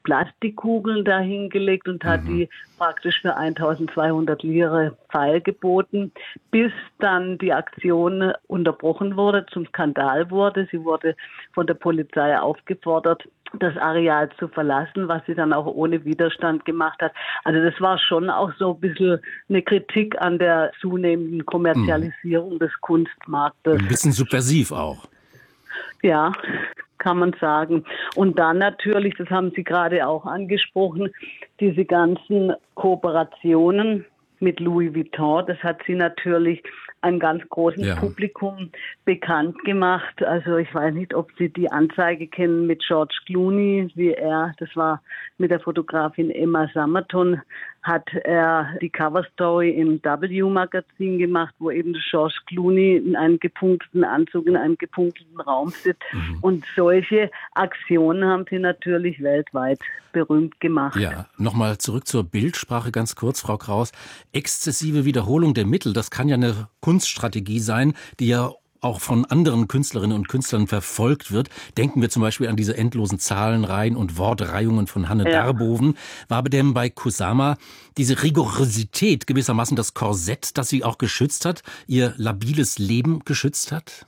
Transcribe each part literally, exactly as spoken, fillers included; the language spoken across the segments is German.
Plastikkugeln dahingelegt und hat Mhm. die praktisch für eintausendzweihundert Lire feilgeboten, bis dann die Aktion unterbrochen wurde, zum Skandal wurde. Sie wurde von der Polizei aufgefordert, das Areal zu verlassen, was sie dann auch ohne Widerstand gemacht hat. Also das war schon auch so ein bisschen eine Kritik an der zunehmenden Kommerzialisierung mhm. des Kunstmarktes. Ein bisschen subversiv auch. Ja, kann man sagen. Und dann natürlich, das haben Sie gerade auch angesprochen, diese ganzen Kooperationen mit Louis Vuitton, das hat sie natürlich einem ganz großen ja. Publikum bekannt gemacht. Also ich weiß nicht, ob Sie die Anzeige kennen mit George Clooney, wie er, das war mit der Fotografin Emma Summerton, hat er die Coverstory im W-Magazin gemacht, wo eben George Clooney in einem gepunkteten Anzug in einem gepunkteten Raum sitzt. Mhm. Und solche Aktionen haben sie natürlich weltweit berühmt gemacht. Ja, nochmal zurück zur Bildsprache ganz kurz, Frau Kraus. Exzessive Wiederholung der Mittel, das kann ja eine Kunststrategie sein, die ja auch von anderen Künstlerinnen und Künstlern verfolgt wird. Denken wir zum Beispiel an diese endlosen Zahlenreihen und Wortreihungen von Hanne ja. Darboven. War aber denn bei Kusama diese Rigorosität gewissermaßen das Korsett, das sie auch geschützt hat, ihr labiles Leben geschützt hat?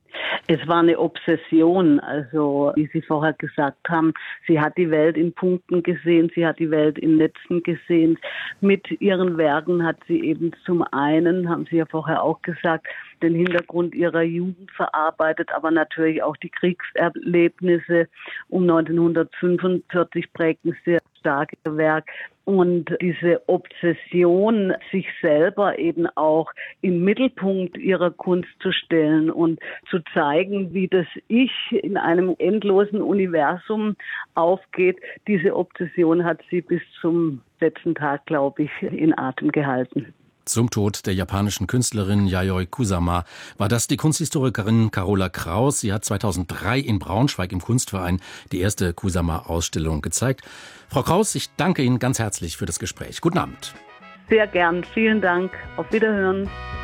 Es war eine Obsession, also wie Sie vorher gesagt haben, sie hat die Welt in Punkten gesehen, sie hat die Welt in Netzen gesehen. Mit ihren Werken hat sie eben zum einen, haben Sie ja vorher auch gesagt, den Hintergrund ihrer Jugend verarbeitet, aber natürlich auch die Kriegserlebnisse um neunzehnhundertfünfundvierzig prägten sehr starke Werk. Und diese Obsession, sich selber eben auch im Mittelpunkt ihrer Kunst zu stellen und zu zeigen, wie das Ich in einem endlosen Universum aufgeht, diese Obsession hat sie bis zum letzten Tag, glaube ich, in Atem gehalten. Zum Tod der japanischen Künstlerin Yayoi Kusama war das die Kunsthistorikerin Carola Kraus. Sie hat zweitausenddrei in Braunschweig im Kunstverein die erste Kusama-Ausstellung gezeigt. Frau Kraus, ich danke Ihnen ganz herzlich für das Gespräch. Guten Abend. Sehr gern. Vielen Dank. Auf Wiederhören.